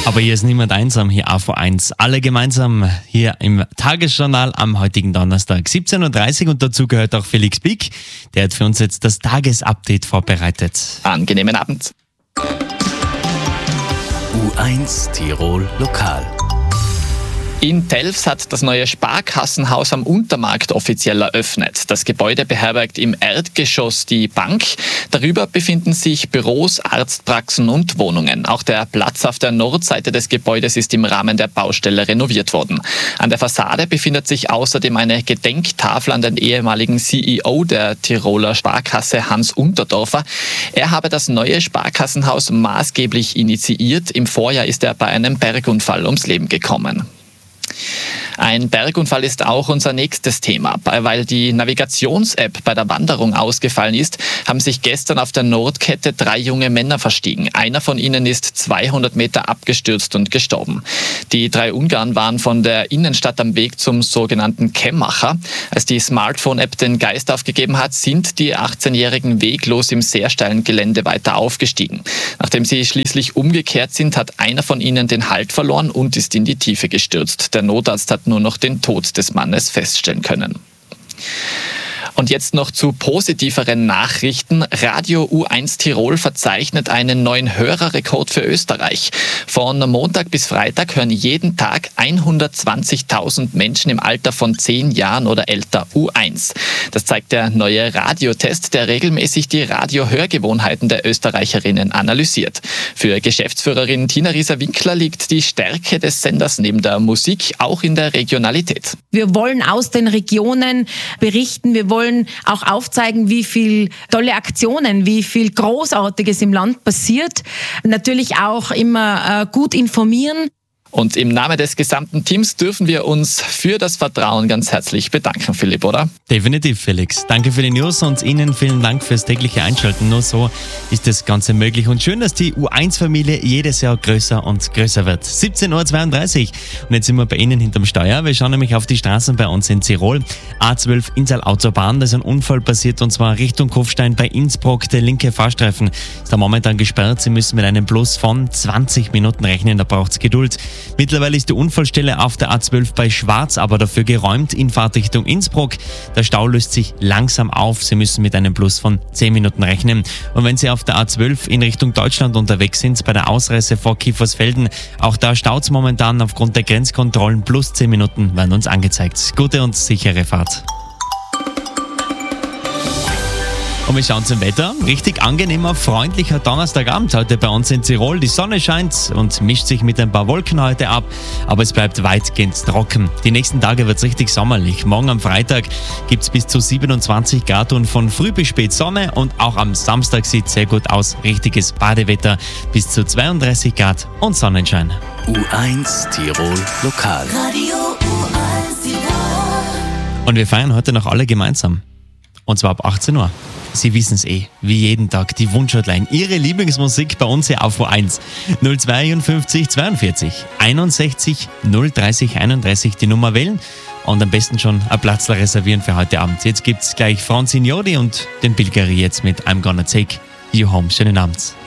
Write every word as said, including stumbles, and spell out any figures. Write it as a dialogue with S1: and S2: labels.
S1: Aber hier ist niemand einsam, hier A V eins. Alle gemeinsam hier im Tagesjournal am heutigen Donnerstag, siebzehn Uhr dreißig, und dazu gehört auch Felix Bick. Der hat für uns jetzt das Tagesupdate vorbereitet.
S2: Angenehmen Abend.
S3: U eins Tirol Lokal.
S2: In Telfs hat das neue Sparkassenhaus am Untermarkt offiziell eröffnet. Das Gebäude beherbergt im Erdgeschoss die Bank. Darüber befinden sich Büros, Arztpraxen und Wohnungen. Auch der Platz auf der Nordseite des Gebäudes ist im Rahmen der Baustelle renoviert worden. An der Fassade befindet sich außerdem eine Gedenktafel an den ehemaligen C E O der Tiroler Sparkasse, Hans Unterdorfer. Er habe das neue Sparkassenhaus maßgeblich initiiert. Im Vorjahr ist er bei einem Bergunfall ums Leben gekommen. Ein Bergunfall ist auch unser nächstes Thema. Weil die Navigations-App bei der Wanderung ausgefallen ist, haben sich gestern auf der Nordkette drei junge Männer verstiegen. Einer von ihnen ist zweihundert Meter abgestürzt und gestorben. Die drei Ungarn waren von der Innenstadt am Weg zum sogenannten Kämmacher. Als die Smartphone-App den Geist aufgegeben hat, sind die achtzehnjährigen weglos im sehr steilen Gelände weiter aufgestiegen. Nachdem sie schließlich umgekehrt sind, hat einer von ihnen den Halt verloren und ist in die Tiefe gestürzt. Der Notarzt hat nur noch den Tod des Mannes feststellen können. Und jetzt noch zu positiveren Nachrichten. Radio U eins Tirol verzeichnet einen neuen Hörerrekord für Österreich. Von Montag bis Freitag hören jeden Tag hundertzwanzigtausend Menschen im Alter von zehn Jahren oder älter U eins. Das zeigt der neue Radiotest, der regelmäßig die Radiohörgewohnheiten der Österreicherinnen analysiert. Für Geschäftsführerin Tina Rieser-Winkler liegt die Stärke des Senders neben der Musik auch in der Regionalität.
S4: Wir wollen aus den Regionen berichten, wir wollen auch aufzeigen, wie viel tolle Aktionen, wie viel Großartiges im Land passiert. Natürlich auch immer äh, gut informieren.
S2: Und im Namen des gesamten Teams dürfen wir uns für das Vertrauen ganz herzlich bedanken, Philipp, oder?
S1: Definitiv, Felix. Danke für die News und Ihnen vielen Dank fürs tägliche Einschalten. Nur so ist das Ganze möglich. Und schön, dass die U eins Familie jedes Jahr größer und größer wird. siebzehn Uhr zweiunddreißig. Und jetzt sind wir bei Ihnen hinterm Steuer. Wir schauen nämlich auf die Straßen bei uns in Tirol. A zwölf Insel Autobahn, da ist ein Unfall passiert, und zwar Richtung Kufstein bei Innsbruck. Der linke Fahrstreifen ist da momentan gesperrt. Sie müssen mit einem Plus von zwanzig Minuten rechnen. Da braucht es Geduld. Mittlerweile ist die Unfallstelle auf der A zwölf bei Schwarz aber dafür geräumt in Fahrtrichtung Innsbruck. Der Stau löst sich langsam auf. Sie müssen mit einem Plus von zehn Minuten rechnen. Und wenn Sie auf der A zwölf in Richtung Deutschland unterwegs sind, bei der Ausreise vor Kiefersfelden, auch da staut es momentan aufgrund der Grenzkontrollen. Plus zehn Minuten werden uns angezeigt. Gute und sichere Fahrt. Und wir schauen zum Wetter. Richtig angenehmer, freundlicher Donnerstagabend heute bei uns in Tirol. Die Sonne scheint und mischt sich mit ein paar Wolken heute ab, aber es bleibt weitgehend trocken. Die nächsten Tage wird es richtig sommerlich. Morgen am Freitag gibt es bis zu siebenundzwanzig Grad und von früh bis spät Sonne, und auch am Samstag sieht es sehr gut aus. Richtiges Badewetter bis zu zweiunddreißig Grad und Sonnenschein.
S3: U eins Tirol Lokal.
S5: Radio U eins Tirol.
S1: Und wir feiern heute noch alle gemeinsam. Und zwar ab achtzehn Uhr. Sie wissen es eh, wie jeden Tag, die Wunschhotline. Ihre Lieblingsmusik bei uns hier auf U eins. null zweiundfünfzig zweiundvierzig einundsechzig null dreißig einunddreißig die Nummer wählen und am besten schon ein Platzl reservieren für heute Abend. Jetzt gibt's gleich Franz Signori und den Bilgeri jetzt mit I'm Gonna Take You Home. Schönen Abend.